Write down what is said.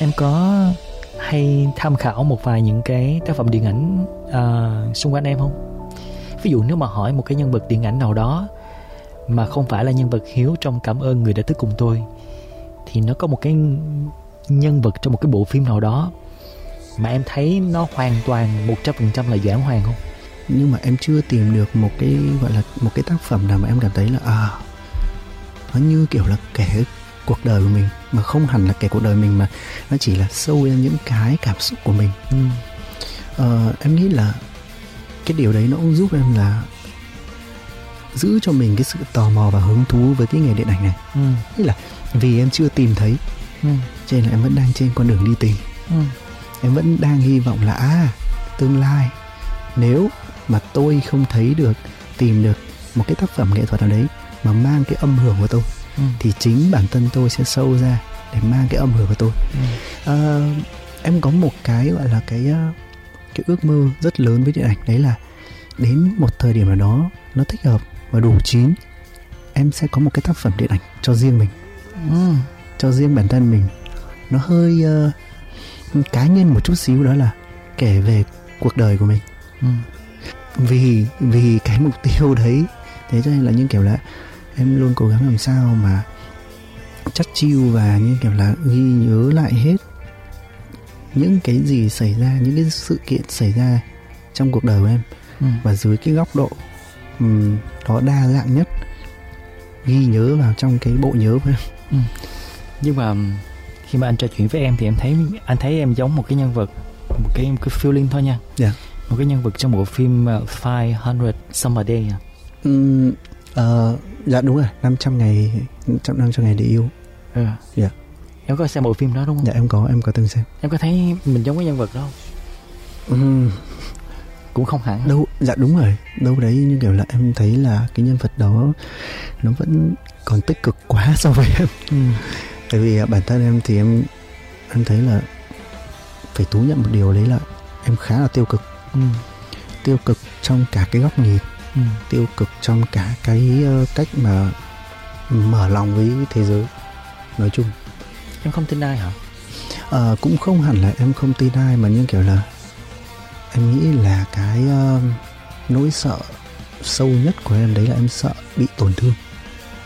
em có hay tham khảo một vài những cái tác phẩm điện ảnh xung quanh em không? Ví dụ nếu mà hỏi một cái nhân vật điện ảnh nào đó mà không phải là nhân vật Hiếu trong Cảm ơn người đã thức cùng tôi, thì nó có một cái nhân vật trong một cái bộ phim nào đó mà em thấy nó hoàn toàn 100% là Doãn Hoàng không? Nhưng mà em chưa tìm được một cái gọi là một cái tác phẩm nào mà em cảm thấy là nó như kiểu là kể cuộc đời của mình, mà không hẳn là kể cuộc đời mình, mà nó chỉ là sâu lên những cái cảm xúc của mình. Em nghĩ là cái điều đấy nó cũng giúp em là giữ cho mình cái sự tò mò và hứng thú với cái nghề điện ảnh này. Tức là vì em chưa tìm thấy, cho nên là em vẫn đang trên con đường đi tìm. Em vẫn đang hy vọng là tương lai nếu mà tôi không thấy được, tìm được một cái tác phẩm nghệ thuật nào đấy mà mang cái âm hưởng của tôi, thì chính bản thân tôi sẽ sâu ra để mang cái âm hưởng của tôi. Em có một cái gọi là cái ước mơ rất lớn với điện ảnh, đấy là đến một thời điểm nào đó nó thích hợp và đủ chín, em sẽ có một cái tác phẩm điện ảnh cho riêng mình, cho riêng bản thân mình. Nó hơi cá nhân một chút xíu, đó là kể về cuộc đời của mình. Vì cái mục tiêu đấy, thế cho nên là những kiểu là em luôn cố gắng làm sao mà chắt chiu và như kiểu là ghi nhớ lại hết những cái gì xảy ra, những cái sự kiện xảy ra trong cuộc đời của em, và dưới cái góc độ nó đa dạng nhất, ghi nhớ vào trong cái bộ nhớ của em. Nhưng mà khi mà anh trò chuyện với em thì anh thấy em giống một cái nhân vật, một cái feeling thôi nha. Một cái nhân vật trong bộ phim 500 Summer Day. Dạ đúng rồi, 500 ngày để yêu. Em có xem bộ phim đó đúng không? Dạ em có từng xem. Em có thấy mình giống cái nhân vật đó không? Cũng không hẳn. Đâu, dạ đúng rồi. Đâu đấy như kiểu là em thấy là cái nhân vật đó nó vẫn còn tích cực quá so với em. Tại vì bản thân em thì em thấy là phải thú nhận một điều, đấy là em khá là tiêu cực. Tiêu cực trong cả cái góc nhìn, tiêu cực trong cả cái cách mà mở lòng với thế giới nói chung. Em không tin ai hả? Cũng không hẳn là em không tin ai, mà như kiểu là em nghĩ là cái nỗi sợ sâu nhất của em đấy là em sợ bị tổn thương.